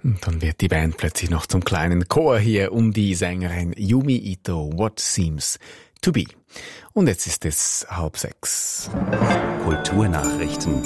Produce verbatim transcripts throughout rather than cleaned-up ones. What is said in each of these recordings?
Und dann wird die Band plötzlich noch zum kleinen Chor hier um die Sängerin Yumi Ito, What Seems to Be. Und jetzt ist es halb sechs. Kulturnachrichten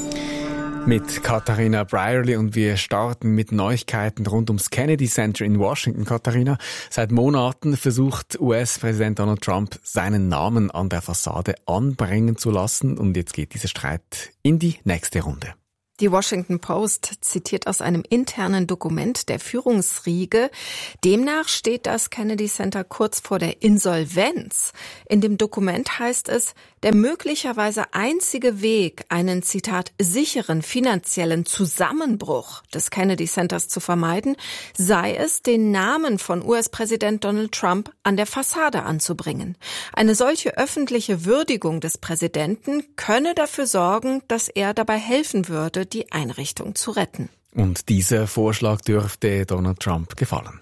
Mit Katharina Brierley und wir starten mit Neuigkeiten rund ums Kennedy Center in Washington. Katharina, seit Monaten versucht U S-Präsident Donald Trump, seinen Namen an der Fassade anbringen zu lassen. Und jetzt geht dieser Streit in die nächste Runde. Die Washington Post zitiert aus einem internen Dokument der Führungsriege. Demnach steht das Kennedy Center kurz vor der Insolvenz. In dem Dokument heißt es, der möglicherweise einzige Weg, einen, Zitat, sicheren finanziellen Zusammenbruch des Kennedy Centers zu vermeiden, sei es, den Namen von U S-Präsident Donald Trump an der Fassade anzubringen. Eine solche öffentliche Würdigung des Präsidenten könne dafür sorgen, dass er dabei helfen würde, die Einrichtung zu retten. Und dieser Vorschlag dürfte Donald Trump gefallen.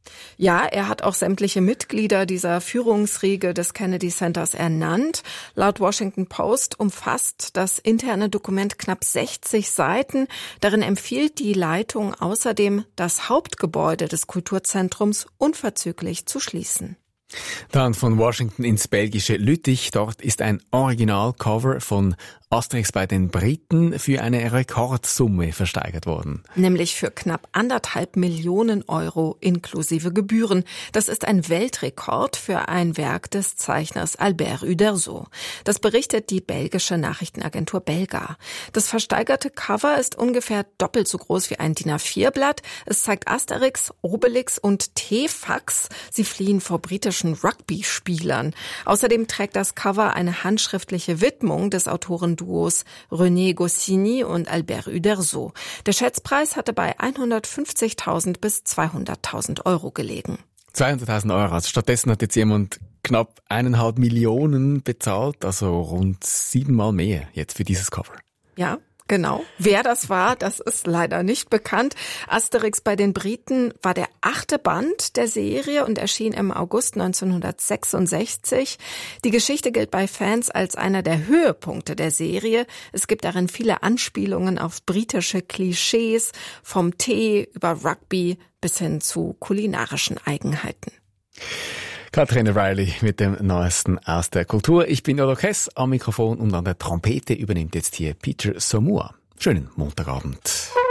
Ja, er hat auch sämtliche Mitglieder dieser Führungsriege des Kennedy Centers ernannt. Laut Washington Post umfasst das interne Dokument knapp sechzig Seiten. Darin empfiehlt die Leitung außerdem, das Hauptgebäude des Kulturzentrums unverzüglich zu schließen. Dann von Washington ins belgische Lüttich. Dort ist ein Originalcover von Asterix bei den Briten für eine Rekordsumme versteigert worden. Nämlich für knapp anderthalb Millionen Euro inklusive Gebühren. Das ist ein Weltrekord für ein Werk des Zeichners Albert Uderzo. Das berichtet die belgische Nachrichtenagentur Belga. Das versteigerte Cover ist ungefähr doppelt so groß wie ein D I N A vier Blatt. Es zeigt Asterix, Obelix und T-Fax. Sie fliehen vor britischen Rugby-Spielern. Außerdem trägt das Cover eine handschriftliche Widmung des Autorenduos René Goscinny und Albert Uderzo. Der Schätzpreis hatte bei hundertfünfzigtausend bis zweihunderttausend Euro gelegen. zweihunderttausend Euro. Also stattdessen hat jetzt jemand knapp eineinhalb Millionen bezahlt, also rund siebenmal mehr jetzt für dieses Cover. Ja. Genau. Wer das war, das ist leider nicht bekannt. Asterix bei den Briten war der achte Band der Serie und erschien im August neunzehnhundertsechsundsechzig. Die Geschichte gilt bei Fans als einer der Höhepunkte der Serie. Es gibt darin viele Anspielungen auf britische Klischees, vom Tee über Rugby bis hin zu kulinarischen Eigenheiten. Katharina Riley mit dem Neuesten aus der Kultur. Ich bin Odo Kess am Mikrofon und an der Trompete übernimmt jetzt hier Peter Saumur. Schönen Montagabend.